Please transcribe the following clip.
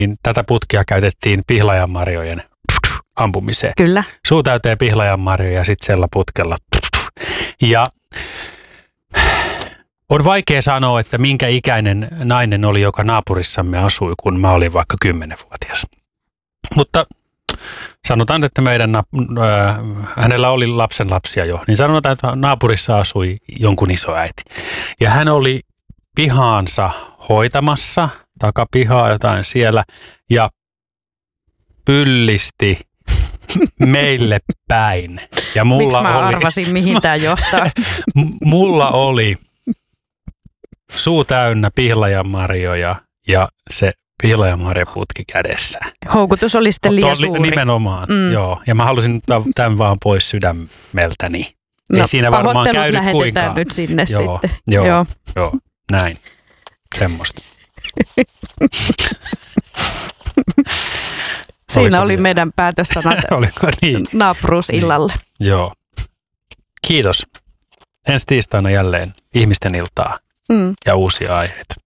niin tätä putkea käytettiin pihlajanmarjojen ampumiseen. Kyllä. Suu täyteen pihlajanmarjoja ja sitten sellaputkella. Ja on vaikea sanoa, että minkä ikäinen nainen oli, joka naapurissamme asui, kun mä olin vaikka 10-vuotias. Mutta sanotaan, että hänellä oli lapsenlapsia jo, niin sanotaan, että naapurissa asui jonkun isoäiti. Ja hän oli pihaansa hoitamassa, takapihaa jotain siellä, ja pyllisti meille päin. Ja miksi mä arvasin, mihin tämä johtaa? Mulla oli suu täynnä pihlajanmarjoja ja se pihlajanmarjaputki kädessä. Houkutus oli sitten liian suuri. Nimenomaan, joo. Ja mä halusin tämän vaan pois sydämeltäni. No, ei siinä varmaan käynyt kuinkaan. Nyt sinne sitten. Joo, näin. Semmosta. Siinä oli meidän päätössanat niin? naapuruusillalle. Niin. Joo. Kiitos. Ensi tiistaina jälleen ihmisten iltaa ja uusia aiheita.